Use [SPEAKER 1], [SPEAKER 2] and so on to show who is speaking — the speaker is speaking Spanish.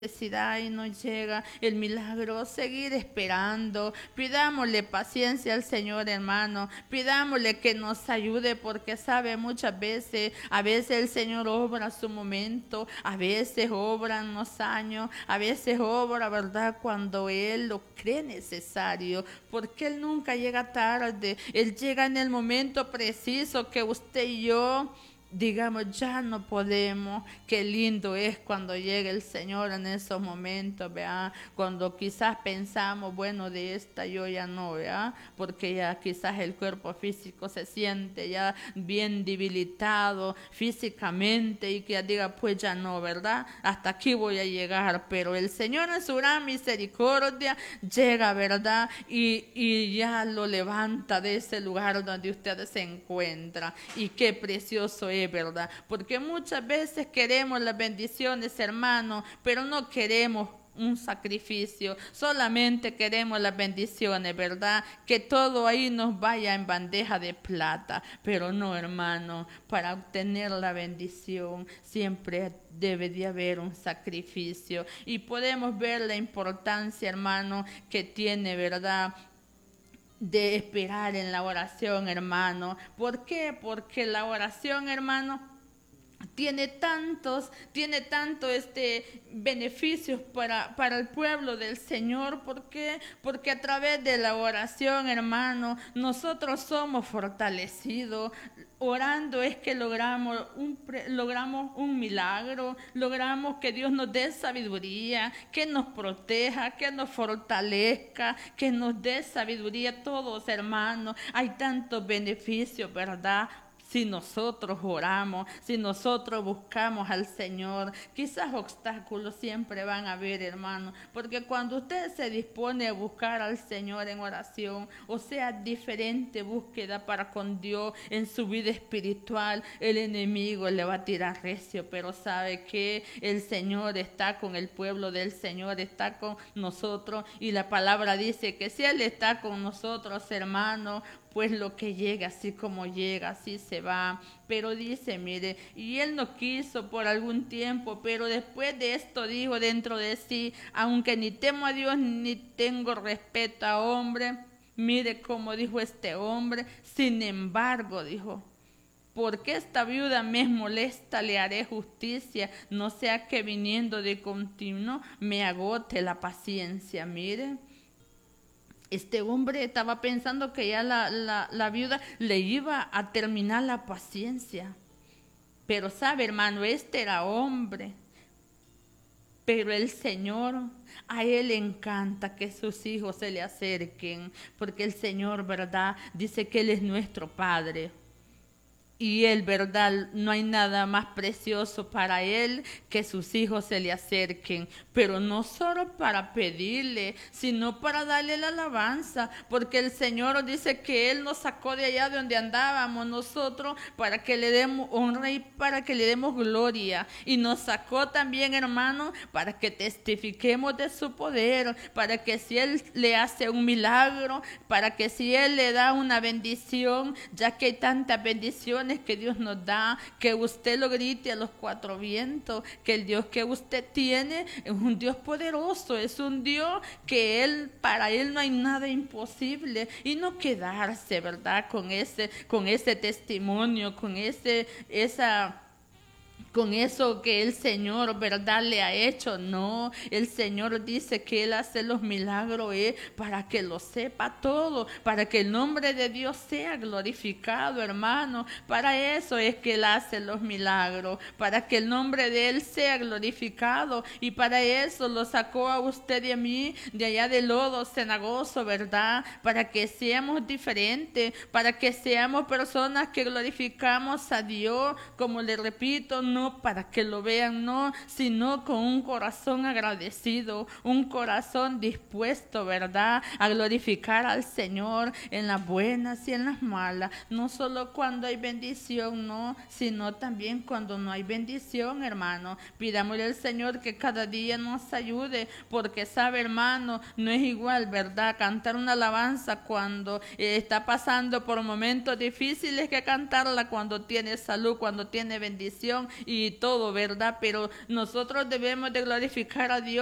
[SPEAKER 1] necesidad y no llega el milagro, seguir esperando. Pidámosle paciencia al Señor, hermano. Pidámosle que nos ayude porque sabe muchas veces, a veces el Señor obra a su momento, a veces obra en los años, a veces obra, ¿verdad? Cuando Él lo cree necesario, porque Él nunca llega tarde, Él llega en el momento preciso que usted y yo digamos, ya no podemos. Qué lindo es cuando llega el Señor en esos momentos, ¿vea? Cuando quizás pensamos, bueno, de esta yo ya no, ¿vea? Porque ya quizás el cuerpo físico se siente ya bien debilitado físicamente y que ya diga, pues ya no, ¿verdad? Hasta aquí voy a llegar, pero el Señor en su gran misericordia llega, ¿verdad? Y ya lo levanta de ese lugar donde usted se encuentra. Y qué precioso es, ¿verdad? Porque muchas veces queremos las bendiciones, hermano, pero no queremos un sacrificio, solamente queremos las bendiciones, ¿verdad? Que todo ahí nos vaya en bandeja de plata, pero no, hermano, para obtener la bendición siempre debe de haber un sacrificio y podemos ver la importancia, hermano, que tiene, ¿verdad? De esperar en la oración, hermano. ¿Por qué? Porque la oración, hermano, tiene tanto beneficios para el pueblo del Señor. ¿Por qué? Porque a través de la oración, hermano, nosotros somos fortalecidos. Orando es que logramos un milagro, logramos que Dios nos dé sabiduría, que nos proteja, que nos fortalezca, que nos dé sabiduría todos, hermanos. Hay tantos beneficios, ¿verdad? Si nosotros oramos, si nosotros buscamos al Señor, quizás obstáculos siempre van a haber, hermano, porque cuando usted se dispone a buscar al Señor en oración, o sea, diferente búsqueda para con Dios en su vida espiritual, el enemigo le va a tirar recio, pero sabe que el Señor está con el pueblo del Señor, está con nosotros, y la palabra dice que si Él está con nosotros, hermano, pues lo que llega, así como llega, así se va. Pero dice, mire, y él no quiso por algún tiempo, pero después de esto dijo dentro de sí, aunque ni temo a Dios ni tengo respeto a hombre, mire cómo dijo este hombre, sin embargo, dijo, porque esta viuda me es molesta, le haré justicia, no sea que viniendo de continuo me agote la paciencia, mire. Este hombre estaba pensando que ya la viuda le iba a terminar la paciencia. Pero sabe, hermano, este era hombre. Pero el Señor, a Él le encanta que sus hijos se le acerquen. Porque el Señor, ¿verdad? Dice que Él es nuestro Padre. Y Él, ¿verdad? No hay nada más precioso para Él que sus hijos se le acerquen. Pero no solo para pedirle, sino para darle la alabanza. Porque el Señor dice que Él nos sacó de allá de donde andábamos nosotros para que le demos honra y para que le demos gloria. Y nos sacó también, hermano, para que testifiquemos de su poder. Para que si Él le hace un milagro, para que si Él le da una bendición, ya que hay tantas bendiciones que Dios nos da, que usted lo grite a los cuatro vientos, que el Dios que usted tiene es un Dios poderoso, es un Dios que para Él no hay nada imposible, y no quedarse, ¿verdad? Con ese testimonio, con eso que el Señor, ¿verdad?, le ha hecho. No, el Señor dice que Él hace los milagros para que lo sepa todo, para que el nombre de Dios sea glorificado, hermano. Para eso es que Él hace los milagros, para que el nombre de Él sea glorificado, y para eso lo sacó a usted y a mí de allá del lodo cenagoso, ¿verdad? Para que seamos diferentes, para que seamos personas que glorificamos a Dios, como le repito, no para que lo vean, no, sino con un corazón agradecido, un corazón dispuesto, ¿verdad?, a glorificar al Señor en las buenas y en las malas, no solo cuando hay bendición, no, sino también cuando no hay bendición, hermano. Pidámosle al Señor que cada día nos ayude, porque sabe, hermano, no es igual, ¿verdad?, cantar una alabanza cuando está pasando por momentos difíciles que cantarla cuando tiene salud, cuando tiene bendición, y todo, ¿verdad? Pero nosotros debemos de glorificar a Dios